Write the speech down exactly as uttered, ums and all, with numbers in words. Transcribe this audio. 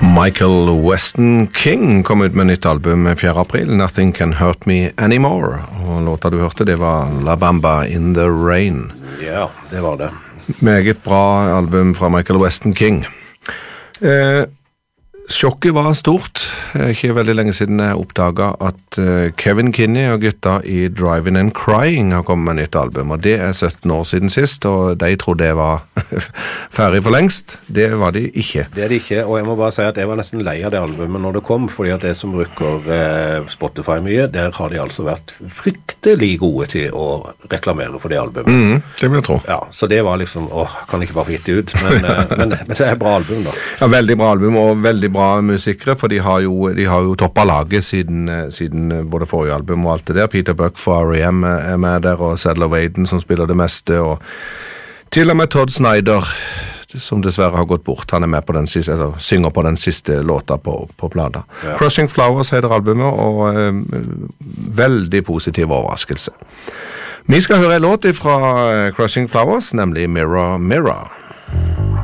Michael Weston King kom ut med nytt album fjerde april, Nothing Can Hurt Me Anymore. Og låta du hørte, det var La Bamba in the Rain. Ja, det var det. Meget bra album fra Michael Weston King. Eh, sjokket var stort. Ikke veldig lenge siden jeg oppdaget at Kevin Kinney og gutta i Driving and Crying har kommet med nytt album, og det er sytten år siden sist, og de trodde det var ferdig for lengst. Det var de ikke. Det er de ikke, og jeg må bare si at jeg var nesten lei av det albumet når det kom, fordi at det som bruker eh, Spotify mye, der har de altså vært fryktelig gode til å reklamere for det albumet. Mm, det vil jeg tro. Ja, så det var liksom, åh, kan ikke bare få gitt det ut, men, eh, men, men det er et bra album da. Ja, veldig bra album, og veldig bra musikere, for de har jo De har jo toppet laget siden, siden både forrige album og alt det der. Peter Buck fra R E M er med der, og Sadler Waden som spiller det meste, og til og med Todd Snyder, som dessverre har gått bort. Han er med på den siste, altså, synger på den siste låta på, på plata. Ja. Crushing Flowers heter albumet, og øh, veldig positiv overraskelse. Vi skal høre en låt fra Crushing Flowers, nemlig Mirror Mirror.